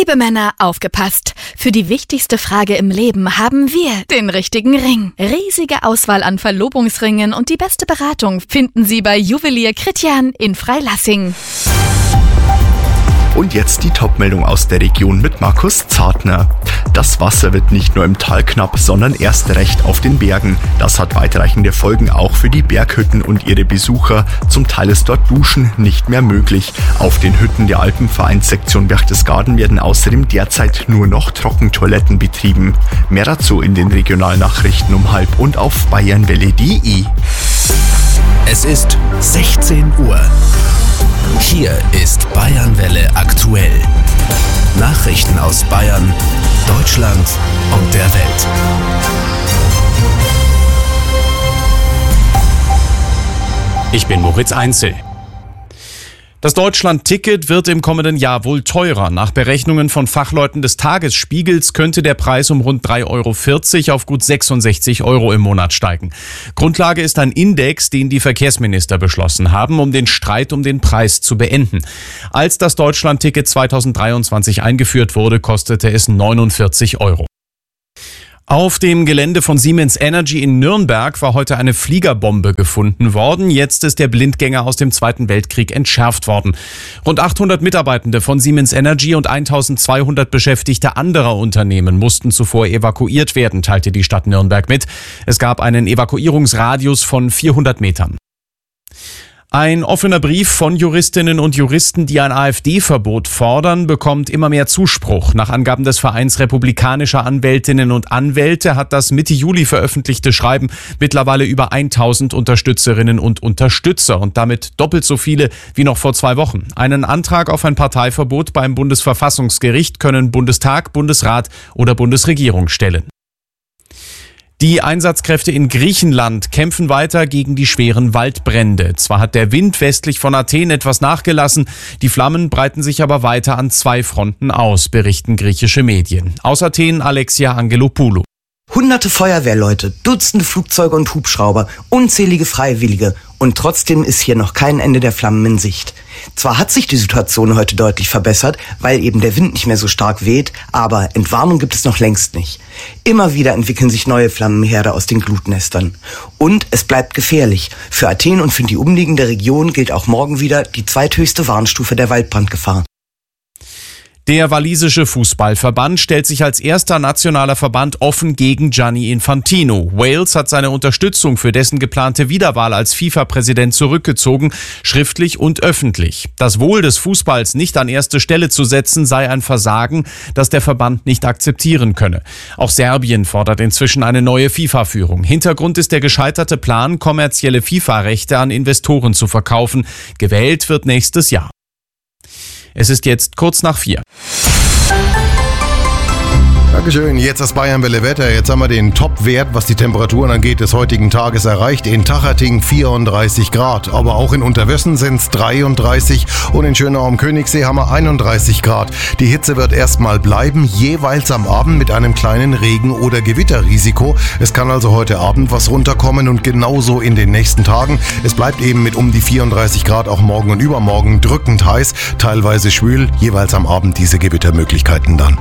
Liebe Männer, aufgepasst! Für die wichtigste Frage im Leben haben wir den richtigen Ring. Riesige Auswahl an Verlobungsringen und die beste Beratung finden Sie bei Juwelier Kritjan in Freilassing. Und jetzt die Top-Meldung aus der Region mit Markus Zartner. Das Wasser wird nicht nur im Tal knapp, sondern erst recht auf den Bergen. Das hat weitreichende Folgen auch für die Berghütten und ihre Besucher. Zum Teil ist dort Duschen nicht mehr möglich. Auf den Hütten der Alpenvereinssektion Berchtesgaden werden außerdem derzeit nur noch Trockentoiletten betrieben. Mehr dazu in den Regionalnachrichten um 12:30 und auf bayernwelle.de. Es ist 16 Uhr. Hier ist Bayernwelle aktuell. Nachrichten aus Bayern, Deutschland und der Welt. Ich bin Moritz Einzel. Das Deutschland-Ticket wird im kommenden Jahr wohl teurer. Nach Berechnungen von Fachleuten des Tagesspiegels könnte der Preis um rund 3,40 € auf gut 66 € im Monat steigen. Grundlage ist ein Index, den die Verkehrsminister beschlossen haben, um den Streit um den Preis zu beenden. Als das Deutschland-Ticket 2023 eingeführt wurde, kostete es 49 €. Auf dem Gelände von Siemens Energy in Nürnberg war heute eine Fliegerbombe gefunden worden. Jetzt ist der Blindgänger aus dem Zweiten Weltkrieg entschärft worden. Rund 800 Mitarbeitende von Siemens Energy und 1200 Beschäftigte anderer Unternehmen mussten zuvor evakuiert werden, teilte die Stadt Nürnberg mit. Es gab einen Evakuierungsradius von 400 Metern. Ein offener Brief von Juristinnen und Juristen, die ein AfD-Verbot fordern, bekommt immer mehr Zuspruch. Nach Angaben des Vereins republikanischer Anwältinnen und Anwälte hat das Mitte Juli veröffentlichte Schreiben mittlerweile über 1000 Unterstützerinnen und Unterstützer und damit doppelt so viele wie noch vor 2 Wochen. Einen Antrag auf ein Parteiverbot beim Bundesverfassungsgericht können Bundestag, Bundesrat oder Bundesregierung stellen. Die Einsatzkräfte in Griechenland kämpfen weiter gegen die schweren Waldbrände. Zwar hat der Wind westlich von Athen etwas nachgelassen, die Flammen breiten sich aber weiter an 2 Fronten aus, berichten griechische Medien. Aus Athen Alexia Angelopoulou. Hunderte Feuerwehrleute, Dutzende Flugzeuge und Hubschrauber, unzählige Freiwillige und trotzdem ist hier noch kein Ende der Flammen in Sicht. Zwar hat sich die Situation heute deutlich verbessert, weil eben der Wind nicht mehr so stark weht, aber Entwarnung gibt es noch längst nicht. Immer wieder entwickeln sich neue Flammenherde aus den Glutnestern. Und es bleibt gefährlich. Für Athen und für die umliegende Region gilt auch morgen wieder die zweithöchste Warnstufe der Waldbrandgefahr. Der walisische Fußballverband stellt sich als erster nationaler Verband offen gegen Gianni Infantino. Wales hat seine Unterstützung für dessen geplante Wiederwahl als FIFA-Präsident zurückgezogen, schriftlich und öffentlich. Das Wohl des Fußballs nicht an erste Stelle zu setzen, sei ein Versagen, das der Verband nicht akzeptieren könne. Auch Serbien fordert inzwischen eine neue FIFA-Führung. Hintergrund ist der gescheiterte Plan, kommerzielle FIFA-Rechte an Investoren zu verkaufen. Gewählt wird nächstes Jahr. Es ist jetzt kurz nach 4. Dankeschön, jetzt das Bayernwelle Wetter. Jetzt haben wir den Top-Wert, was die Temperaturen angeht, des heutigen Tages erreicht. In Tachating 34 Grad, aber auch in Unterwössen sind es 33 und in Schönau am Königssee haben wir 31 Grad. Die Hitze wird erstmal bleiben, jeweils am Abend mit einem kleinen Regen- oder Gewitterrisiko. Es kann also heute Abend was runterkommen und genauso in den nächsten Tagen. Es bleibt eben mit um die 34 Grad auch morgen und übermorgen drückend heiß, teilweise schwül, jeweils am Abend diese Gewittermöglichkeiten dann.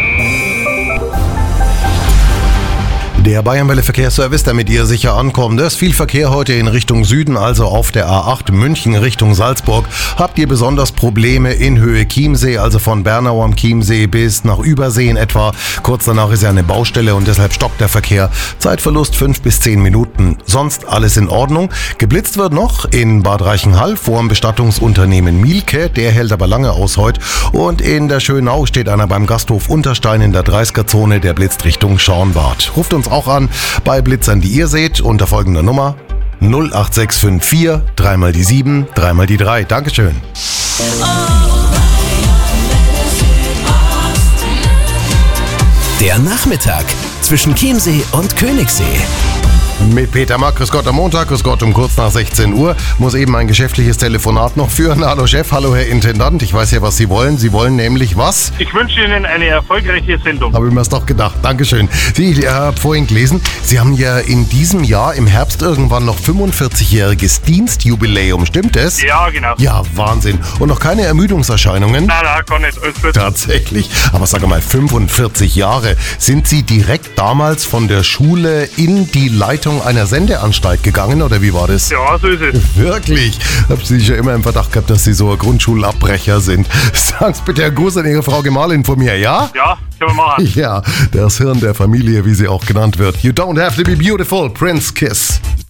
Der Bayernwelle Verkehrsservice, damit ihr sicher ankommt. Es ist viel Verkehr heute in Richtung Süden, also auf der A8 München Richtung Salzburg. Habt ihr besonders Probleme in Höhe Chiemsee, also von Bernau am Chiemsee bis nach Übersee in etwa. Kurz danach ist ja eine Baustelle und deshalb stockt der Verkehr. Zeitverlust 5 bis 10 Minuten. Sonst alles in Ordnung. Geblitzt wird noch in Bad Reichenhall vor dem Bestattungsunternehmen Mielke. Der hält aber lange aus heute. Und in der Schönau steht einer beim Gasthof Unterstein in der 30er-Zone. Der blitzt Richtung Schornbad. Ruft uns auch an bei Blitzern, die ihr seht, unter folgender Nummer 08654 3 mal die 7, 3 mal die 3. Dankeschön. Der Nachmittag zwischen Chiemsee und Königssee. Mit Peter Mack, grüß Gott am Montag, grüß Gott um kurz nach 16 Uhr. Muss eben ein geschäftliches Telefonat noch führen. Hallo Chef, hallo Herr Intendant. Ich weiß ja, was Sie wollen. Sie wollen nämlich was? Ich wünsche Ihnen eine erfolgreiche Sendung. Habe ich mir's doch gedacht. Dankeschön. Ich habe vorhin gelesen, Sie haben ja in diesem Jahr im Herbst irgendwann noch 45-jähriges Dienstjubiläum. Stimmt es? Ja, genau. Ja, Wahnsinn. Und noch keine Ermüdungserscheinungen? Nein, gar nicht. Alles gut. Tatsächlich. Aber sag mal, 45 Jahre. Sind Sie direkt damals von der Schule in die Leitung einer Sendeanstalt gegangen oder wie war das? Ja, so ist es. Wirklich? Hab Sie schon immer im Verdacht gehabt, dass Sie so ein Grundschulabbrecher sind. Sag's bitte Herr Gruß an Ihre Frau Gemahlin von mir, ja? Ja, können wir machen. Ja, das Hirn der Familie, wie sie auch genannt wird. You don't have to be beautiful, Prince Kiss.